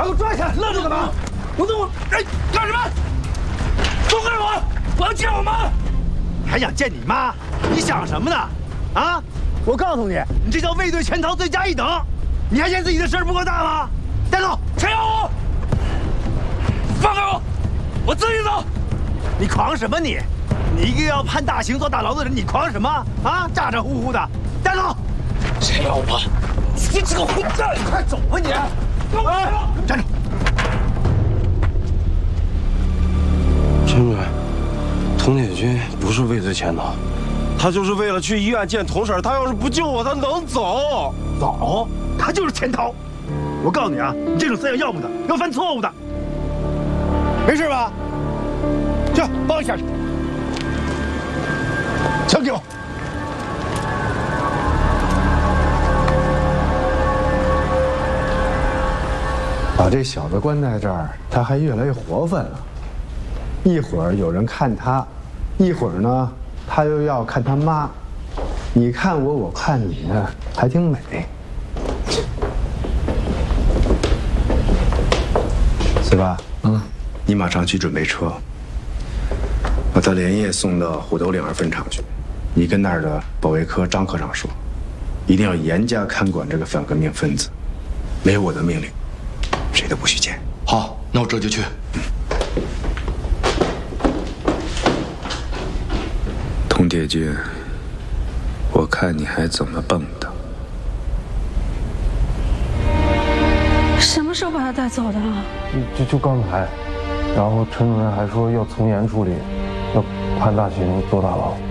我抓起来！愣着干嘛？我怎么？哎，干什么？松开我！我要见我妈！ 你还想见你妈？你想什么呢？啊！我告诉你，你这叫畏罪潜逃，罪加一等。你还嫌自己的事儿不够大吗？带走！ 谁要我？放开我！我自己走。 你狂什么你？你一个要判大刑、坐大牢的人，你狂什么啊？咋咋呼呼的，带走！ 谁要我？你这个混蛋！你快走吧你！ 哎，站住！ 陈主任，佟铁军不是畏罪潜逃，他就是为了去医院见佟婶。他要是不救我，他能走？ 走？他就是潜逃。我告诉你啊，你这种思想要不得，要犯错误的。没事吧？去帮一下去。枪给我。 把这小子关在这儿，他还越来越活泛了。一会儿有人看他，一会儿呢，他又要看他妈。你看我，我看你呢，还挺美。 四爸，你马上去准备车，把他连夜送到虎头岭二分厂去。你跟那儿的保卫科张科长说，一定要严加看管这个反革命分子，没有我的命令，谁都不许见。 好，那我这就去。 佟铁军，我看你还怎么蹦跶。 什么时候把他带走的？ 就刚才，然后陈主任还说要从严处理，要判大刑坐大牢。